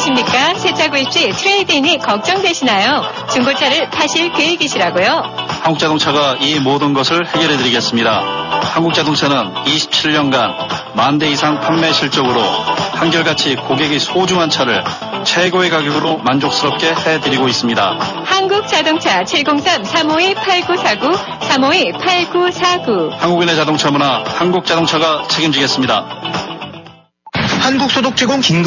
어떠십니까? 새차 구입 시 트레이드인이 걱정되시나요? 중고차를 파실 계획이시라고요? 한국자동차가 이 모든 것을 해결해드리겠습니다. 한국자동차는 27년간 10,000대 이상 판매 실적으로 한결같이 고객이 소중한 차를 최고의 가격으로 만족스럽게 해드리고 있습니다. 한국자동차 703-352-8949, 352-8949. 한국인의 자동차 문화, 한국자동차가 책임지겠습니다. 한국소득 제공 긴급